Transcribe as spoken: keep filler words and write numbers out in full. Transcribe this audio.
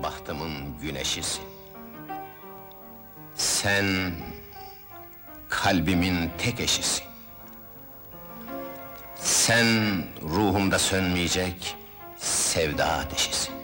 bahtımın güneşisin. Sen kalbimin tek eşisin. Sen ruhumda sönmeyecek sevda ateşisin.